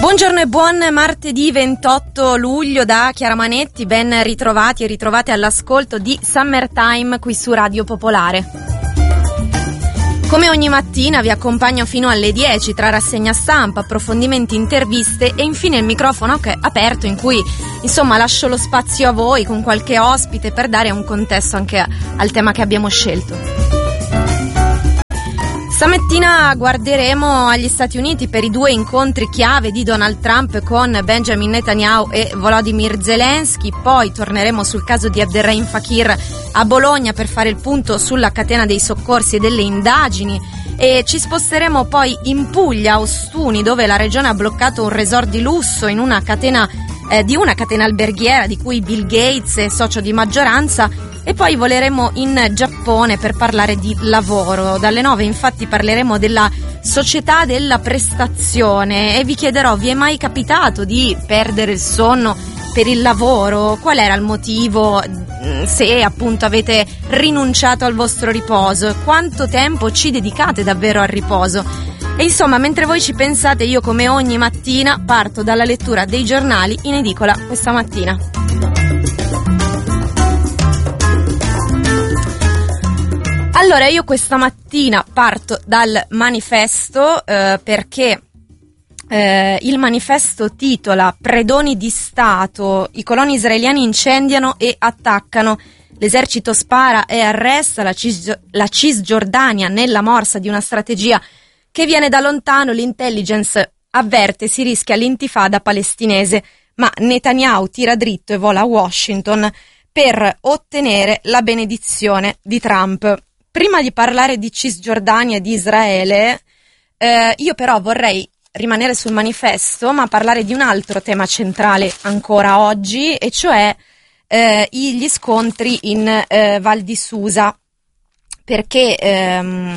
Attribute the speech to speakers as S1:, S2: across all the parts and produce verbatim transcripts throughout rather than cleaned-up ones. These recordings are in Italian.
S1: Buongiorno e buon martedì ventotto luglio da Chiara Manetti, ben ritrovati e ritrovate all'ascolto di Summertime qui su Radio Popolare. Come ogni mattina vi accompagno fino alle dieci tra rassegna stampa, approfondimenti, interviste e infine il microfono che è aperto in cui insomma lascio lo spazio a voi con qualche ospite per dare un contesto anche al tema che abbiamo scelto. Stamattina guarderemo agli Stati Uniti per i due incontri chiave di Donald Trump con Benjamin Netanyahu e Volodymyr Zelensky, poi torneremo sul caso di Abderrahim Fakir a Bologna per fare il punto sulla catena dei soccorsi e delle indagini e ci sposteremo poi in Puglia, a Ostuni, dove la regione ha bloccato un resort di lusso in una catena eh, di una catena alberghiera di cui Bill Gates è socio di maggioranza. E poi voleremo in Giappone per parlare di lavoro. Dalle nove infatti parleremo della società della prestazione e vi chiederò: vi è mai capitato di perdere il sonno per il lavoro? Qual era il motivo? Se appunto avete rinunciato al vostro riposo, quanto tempo ci dedicate davvero al riposo? E insomma, mentre voi ci pensate, io come ogni mattina parto dalla lettura dei giornali in edicola questa mattina. Allora, io questa mattina parto dal manifesto eh, perché eh, il manifesto titola "Predoni di Stato, i coloni israeliani incendiano e attaccano, l'esercito spara e arresta la, Cis- la Cisgiordania nella morsa di una strategia che viene da lontano, l'intelligence avverte si rischia l'intifada palestinese, ma Netanyahu tira dritto e vola a Washington per ottenere la benedizione di Trump". Prima di parlare di Cisgiordania e di Israele, eh, io però vorrei rimanere sul manifesto, ma parlare di un altro tema centrale ancora oggi, e cioè eh, gli scontri in eh, Val di Susa, perché ehm,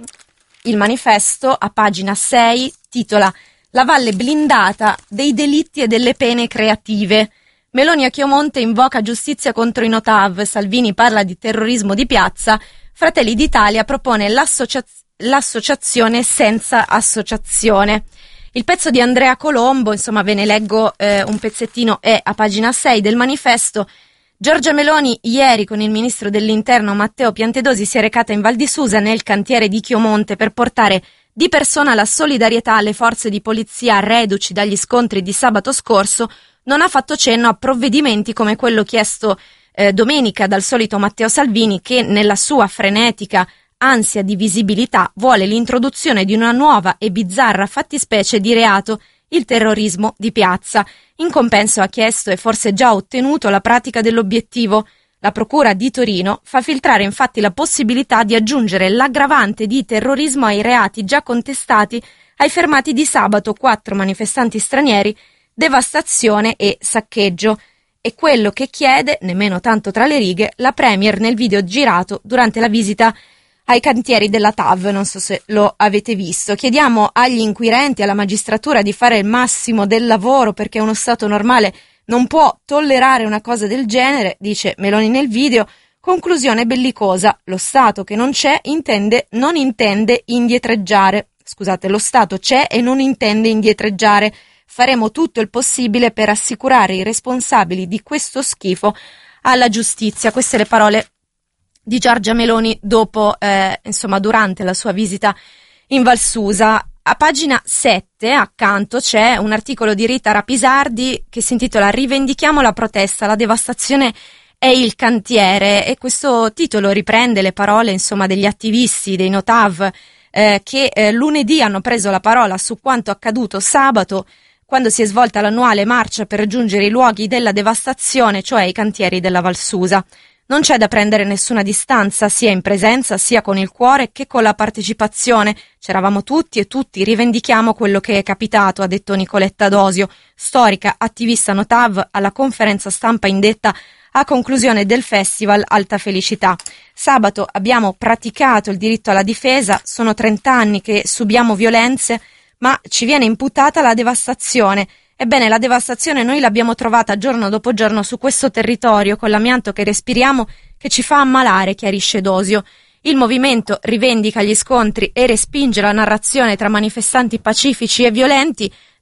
S1: il manifesto a pagina sei titola "La valle blindata dei delitti e delle pene creative". Meloni a Chiomonte invoca giustizia contro i Notav, Salvini parla di terrorismo di piazza, Fratelli d'Italia propone l'associa- l'associazione senza associazione. Il pezzo di Andrea Colombo, insomma ve ne leggo eh, un pezzettino, è a pagina sei del manifesto. Giorgia Meloni ieri con il ministro dell'Interno Matteo Piantedosi si è recata in Val di Susa nel cantiere di Chiomonte per portare di persona la solidarietà alle forze di polizia reduci dagli scontri di sabato scorso. Non ha fatto cenno a provvedimenti come quello chiesto Eh, domenica dal solito Matteo Salvini, che nella sua frenetica ansia di visibilità vuole l'introduzione di una nuova e bizzarra fattispecie di reato, il terrorismo di piazza. In compenso ha chiesto e forse già ottenuto la pratica dell'obiettivo. La procura di Torino fa filtrare infatti la possibilità di aggiungere l'aggravante di terrorismo ai reati già contestati ai fermati di sabato quattro manifestanti stranieri, devastazione e saccheggio. È quello che chiede, nemmeno tanto tra le righe, la Premier nel video girato durante la visita ai cantieri della T A V, non so se lo avete visto. Chiediamo agli inquirenti e alla magistratura di fare il massimo del lavoro perché uno Stato normale non può tollerare una cosa del genere, dice Meloni nel video. Conclusione bellicosa: lo Stato che non c'è intende, non intende indietreggiare. Scusate, lo Stato c'è e non intende indietreggiare. Faremo tutto il possibile per assicurare i responsabili di questo schifo alla giustizia. Queste le parole di Giorgia Meloni dopo, eh, insomma, durante la sua visita in Val Susa. A pagina sette, accanto, c'è un articolo di Rita Rapisardi che si intitola "Rivendichiamo la protesta, la devastazione è il cantiere", e questo titolo riprende le parole, insomma, degli attivisti, dei Notav, eh, che eh, lunedì hanno preso la parola su quanto accaduto sabato, quando si è svolta l'annuale marcia per raggiungere i luoghi della devastazione, cioè i cantieri della Val Susa. Non c'è da prendere nessuna distanza, sia in presenza, sia con il cuore che con la partecipazione. C'eravamo tutti e tutti rivendichiamo quello che è capitato, ha detto Nicoletta Dosio, storica attivista Notav, alla conferenza stampa indetta a conclusione del festival Alta Felicità. Sabato abbiamo praticato il diritto alla difesa, sono trent'anni che subiamo violenze, ma ci viene imputata la devastazione. Ebbene, la devastazione noi l'abbiamo trovata giorno dopo giorno su questo territorio, con l'amianto che respiriamo che ci fa ammalare, chiarisce Dosio. Il movimento rivendica gli scontri e respinge la narrazione tra manifestanti pacifici e violenti.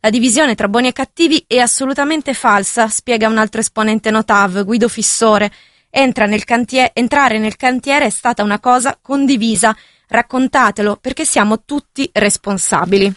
S1: La divisione tra buoni e cattivi è assolutamente falsa, spiega un altro esponente Notav, Guido Fissore. Entra nel cantiere, entrare nel cantiere è stata una cosa condivisa. Raccontatelo, perché siamo tutti responsabili.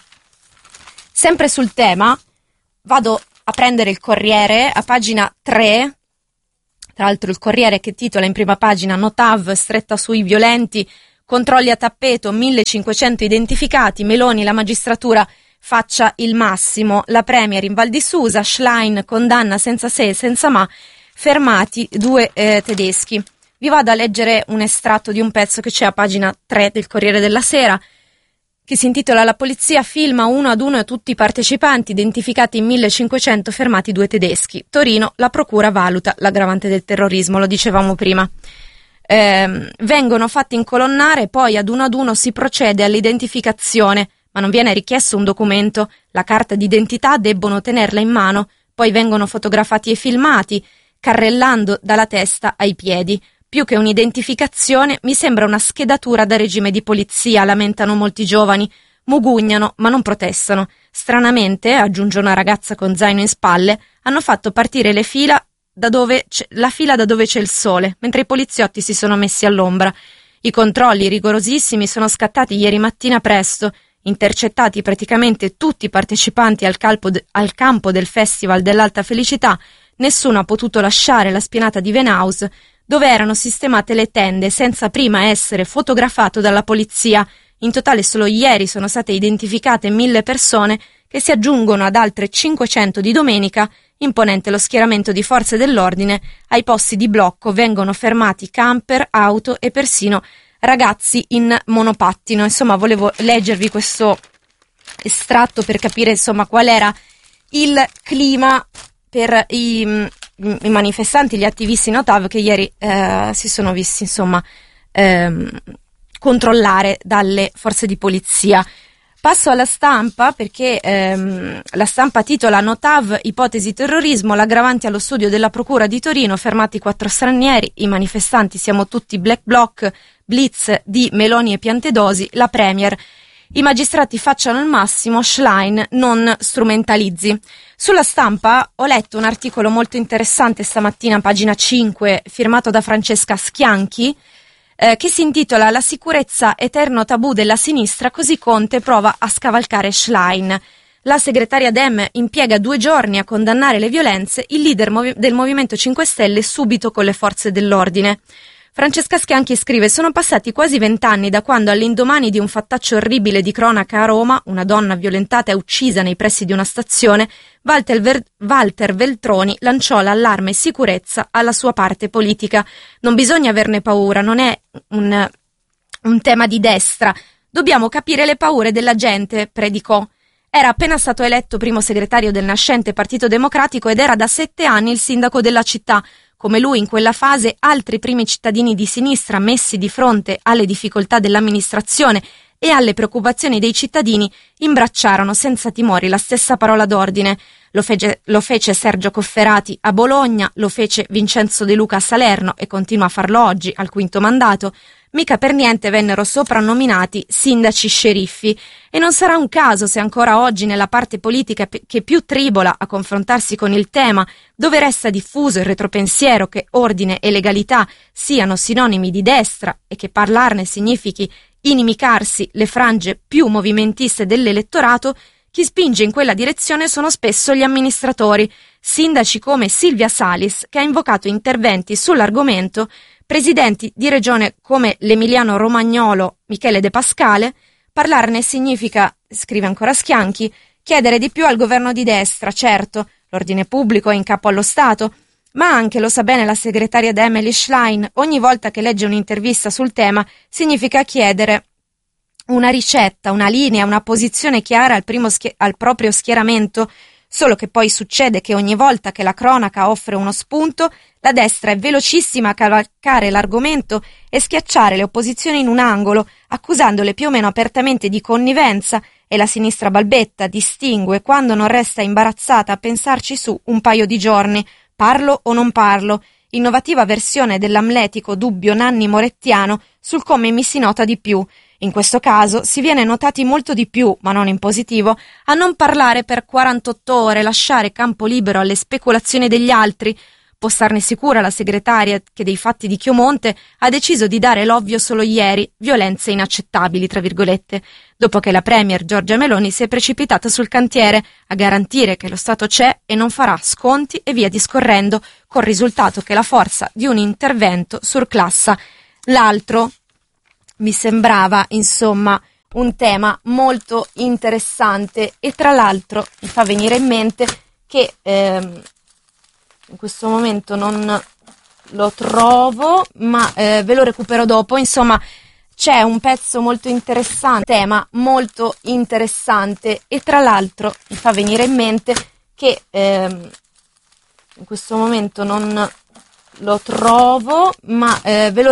S1: Sempre sul tema, vado a prendere il Corriere, a pagina tre, tra l'altro il Corriere che titola in prima pagina Notav stretta sui violenti, controlli a tappeto, millecinquecento identificati, Meloni, la magistratura faccia il massimo, la Premier in Val di Susa, Schlein condanna senza se e senza ma, fermati due eh, tedeschi. Vi vado a leggere un estratto di un pezzo che c'è a pagina tre del Corriere della Sera, che si intitola La polizia filma uno ad uno tutti i partecipanti, identificati in millecinquecento, fermati due tedeschi. Torino, la procura valuta l'aggravante del terrorismo, lo dicevamo prima. Eh, vengono fatti incolonnare, poi ad uno ad uno si procede all'identificazione, ma non viene richiesto un documento, la carta d'identità debbono tenerla in mano, poi vengono fotografati e filmati, carrellando dalla testa ai piedi. Più che un'identificazione mi sembra una schedatura da regime di polizia, lamentano molti giovani, mugugnano ma non protestano. Stranamente, aggiunge una ragazza con zaino in spalle, hanno fatto partire le fila da dove c'è, la fila da dove c'è il sole, mentre i poliziotti si sono messi all'ombra. I controlli rigorosissimi sono scattati ieri mattina presto, intercettati praticamente tutti i partecipanti al, calpo de- al campo del Festival dell'Alta Felicità, nessuno ha potuto lasciare la spianata di Venhaus, dove erano sistemate le tende senza prima essere fotografato dalla polizia. In totale solo ieri sono state identificate mille persone che si aggiungono ad altre cinquecento di domenica, imponente lo schieramento di forze dell'ordine. Ai posti di blocco vengono fermati camper, auto e persino ragazzi in monopattino. Insomma, volevo leggervi questo estratto per capire insomma qual era il clima per i, i manifestanti, gli attivisti Notav che ieri eh, si sono visti insomma ehm, controllare dalle forze di polizia. Passo alla Stampa perché ehm, la Stampa titola Notav, ipotesi terrorismo, l'aggravanti allo studio della Procura di Torino, fermati quattro stranieri, i manifestanti siamo tutti black bloc, blitz di Meloni e Piantedosi, la Premier. I magistrati facciano il massimo, Schlein non strumentalizzi. Sulla Stampa ho letto un articolo molto interessante stamattina, pagina cinque, firmato da Francesca Schianchi, eh, che si intitola La sicurezza eterno tabù della sinistra, così Conte prova a scavalcare Schlein. La segretaria Dem impiega due giorni a condannare le violenze, il leader movi- del Movimento cinque Stelle subito con le forze dell'ordine. Francesca Schianchi scrive: sono passati quasi vent'anni da quando, all'indomani di un fattaccio orribile di cronaca a Roma, una donna violentata e uccisa nei pressi di una stazione, Walter, Ver- Walter Veltroni lanciò l'allarme sicurezza alla sua parte politica. Non bisogna averne paura, non è un, un tema di destra. Dobbiamo capire le paure della gente, predicò. Era appena stato eletto primo segretario del nascente Partito Democratico ed era da sette anni il sindaco della città. Come lui, in quella fase, altri primi cittadini di sinistra messi di fronte alle difficoltà dell'amministrazione e alle preoccupazioni dei cittadini imbracciarono senza timori la stessa parola d'ordine. Lo fece, lo fece Sergio Cofferati a Bologna, lo fece Vincenzo De Luca a Salerno e continua a farlo oggi, al quinto mandato. Mica per niente vennero soprannominati sindaci sceriffi. E non sarà un caso se ancora oggi nella parte politica che più tribola a confrontarsi con il tema, dove resta diffuso il retropensiero che ordine e legalità siano sinonimi di destra e che parlarne significhi inimicarsi le frange più movimentiste dell'elettorato, chi spinge in quella direzione sono spesso gli amministratori, sindaci come Silvia Salis, che ha invocato interventi sull'argomento, presidenti di regione come l'emiliano romagnolo Michele De Pascale. Parlarne significa, scrive ancora Schianchi, chiedere di più al governo di destra, certo, l'ordine pubblico è in capo allo Stato, ma anche, lo sa bene la segretaria di Emily Schlein, ogni volta che legge un'intervista sul tema significa chiedere una ricetta, una linea, una posizione chiara al, primo schi- al proprio schieramento, solo che poi succede che ogni volta che la cronaca offre uno spunto, la destra è velocissima a cavalcare l'argomento e schiacciare le opposizioni in un angolo, accusandole più o meno apertamente di connivenza, e la sinistra balbetta, distingue, quando non resta imbarazzata a pensarci su un paio di giorni, parlo o non parlo, innovativa versione dell'amletico dubbio Nanni Morettiano sul come mi si nota di più. In questo caso si viene notati molto di più, ma non in positivo, a non parlare per quarantotto ore, lasciare campo libero alle speculazioni degli altri. Può starne sicura la segretaria che dei fatti di Chiomonte ha deciso di dare l'ovvio solo ieri, violenze inaccettabili, tra virgolette, dopo che la premier Giorgia Meloni si è precipitata sul cantiere a garantire che lo Stato c'è e non farà sconti e via discorrendo, col risultato che la forza di un intervento surclassa l'altro. Mi sembrava, insomma, un tema molto interessante e tra l'altro mi fa venire in mente che ehm, in questo momento non lo trovo, ma eh, ve lo recupero dopo. Insomma, c'è un pezzo molto interessante, tema molto interessante e tra l'altro mi fa venire in mente che ehm, in questo momento non lo trovo, ma eh, ve lo